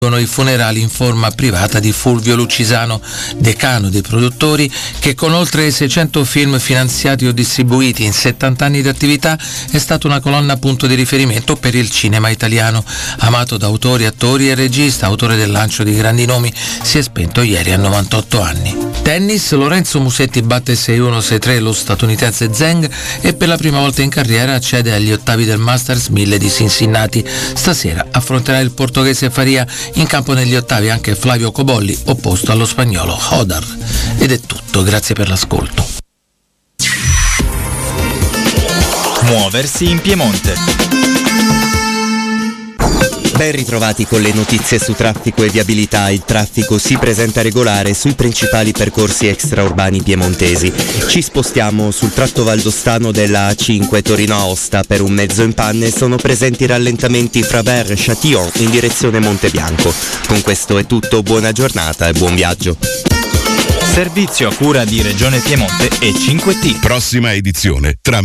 i funerali in forma privata di Fulvio Lucisano, decano dei produttori, che con oltre 600 film finanziati o distribuiti in 70 anni di attività è stato una colonna punto di riferimento per il cinema italiano. Amato da autori, attori e regista, autore del lancio di grandi nomi, si è spento ieri a 98 anni. Tennis, Lorenzo Musetti batte 6-1, 6-3 lo statunitense Zheng e per la prima volta in carriera accede agli ottavi del Masters 1000 di Cincinnati. Stasera affronterà il portoghese Faria. In campo negli ottavi anche Flavio Cobolli, opposto allo spagnolo Hodar. Ed è tutto, grazie per l'ascolto. Muoversi in Piemonte. Ben ritrovati con le notizie su traffico e viabilità. Il traffico si presenta regolare sui principali percorsi extraurbani piemontesi. Ci spostiamo sul tratto valdostano della A5 Torino-Aosta. Per un mezzo in panne sono presenti rallentamenti fra Ver e Châtillon in direzione Montebianco. Con questo è tutto, buona giornata e buon viaggio. Servizio a cura di Regione Piemonte e 5T. Prossima edizione tra